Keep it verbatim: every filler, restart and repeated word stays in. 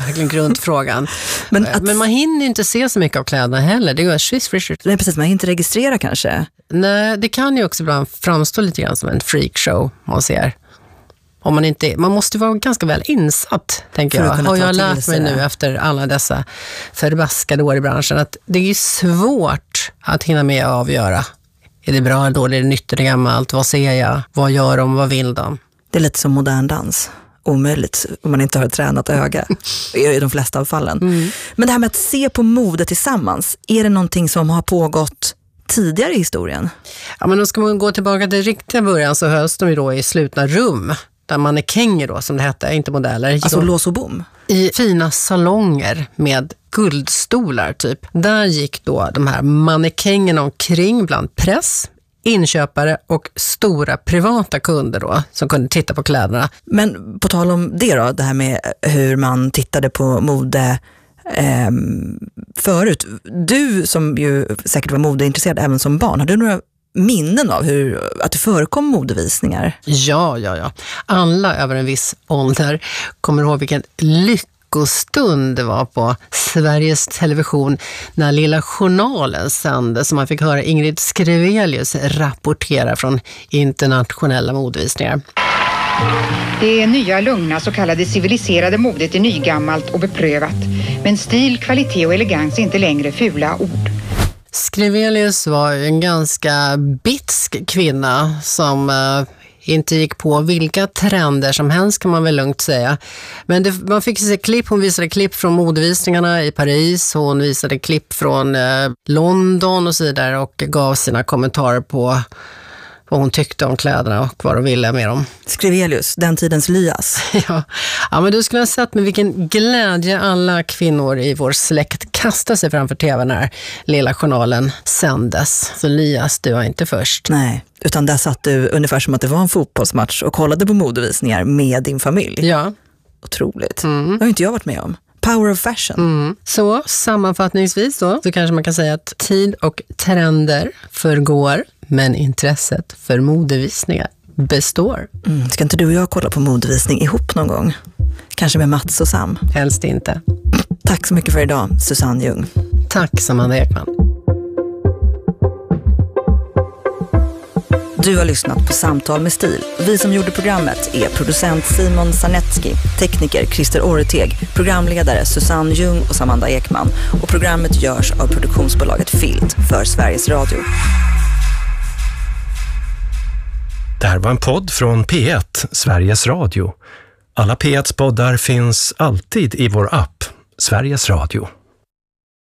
verkligen grundfrågan. Men, att, Men man hinner ju inte se så mycket av kläderna heller. Det går swish, swish. Nej, precis, man hinner inte registrera kanske. Nej, det kan ju också ibland framstå lite grann som en freakshow man ser. Om man inte, man måste vara ganska väl insatt, tänker jag. Har jag lärt mig nu efter alla dessa förbaskade år i branschen att det är svårt att hinna med att avgöra. Är det bra eller dåligt? Är det nytt eller gammalt? Vad ser jag? Vad gör de? Vad vill de? Det är lite som modern dans. Omöjligt om man inte har ett tränat öga i de flesta av fallen. Mm. Men det här med att se på mode tillsammans, är det någonting som har pågått tidigare i historien? Ja, men då ska man gå tillbaka till riktiga början, så hölls de ju då i slutna rum. Där mannekänger då, som det hette, inte modeller. Alltså lås och bom? I fina salonger med guldstolar typ. Där gick då de här mannekängerna omkring bland press, inköpare och stora privata kunder då, som kunde titta på kläderna. Men på tal om det då, det här med hur man tittade på mode eh, förut. Du som ju säkert var modeintresserad även som barn, har du några minnen av hur, att det förekom modevisningar? Ja, ja, ja. Alla över en viss ålder kommer ihåg vilken lyckostund det var på Sveriges Television när Lilla Journalen sände, som man fick höra Ingrid Skrevelius rapportera från internationella modevisningar. Det nya, lugna, så kallade civiliserade modet är nygammalt och beprövat. Men stil, kvalitet och elegans är inte längre fula ord. Skrevelius var en ganska bitsk kvinna som uh, inte gick på vilka trender som helst, kan man väl lugnt säga. Men det, man fick se klipp, hon visade klipp från modevisningarna i Paris, hon visade klipp från uh, London och så vidare och gav sina kommentarer på vad hon tyckte om kläderna och vad de ville med dem. Skrevelius, den tidens Lias. ja. ja, men du skulle ha sett med vilken glädje alla kvinnor i vår släkt kastade sig framför tv när Lilla Journalen sändes. Så Lias, du var inte först. Nej, utan där satt du ungefär som att det var en fotbollsmatch och kollade på modevisningar med din familj. Ja. Otroligt. Mm. Det har inte jag varit med om. Power of fashion. Mm. Så sammanfattningsvis då, så kanske man kan säga att tid och trender förgår, men intresset för modevisningar består. Mm. Ska inte du och jag kolla på modevisning ihop någon gång? Kanske med Mats och Sam? Helst inte. Tack så mycket för idag, Susanne Ljung. Tack, Samanda Ekman. Du har lyssnat på Samtal med stil. Vi som gjorde programmet är producent Simon Sarnetski, tekniker Christer Orreteg, programledare Susanne Ljung och Samanda Ekman. Och programmet görs av produktionsbolaget Filt för Sveriges Radio. Det här var en podd från P ett, Sveriges Radio. Alla P ett-poddar finns alltid i vår app, Sveriges Radio.